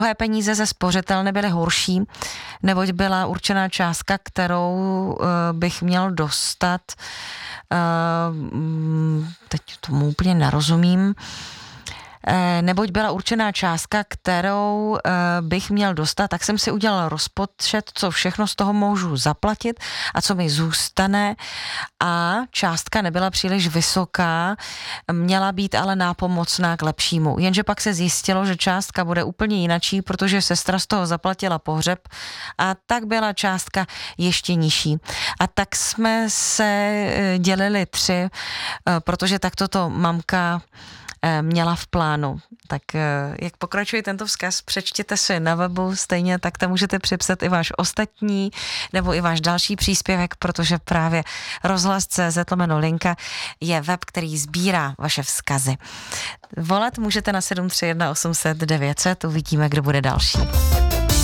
peníze ze spořitelny byly horší, neboť byla určená částka, kterou bych měl dostat, teď tomu úplně nerozumím, neboť byla určená částka, kterou bych měl dostat, tak jsem si udělal rozpočet, co všechno z toho můžu zaplatit a co mi zůstane, a částka nebyla příliš vysoká, měla být ale nápomocná k lepšímu. Jenže pak se zjistilo, že částka bude úplně jinačí, protože sestra z toho zaplatila pohřeb a tak byla částka ještě nižší. A tak jsme se dělili 3, protože takto to mamka měla v plánu. Tak jak pokračuje tento vzkaz, přečtěte si na webu, stejně tak tam můžete připsat i váš ostatní nebo i váš další příspěvek, protože právě rozhlas.cz/linka je web, který sbírá vaše vzkazy. Volat můžete na 731 800 900, uvidíme, kdo bude další.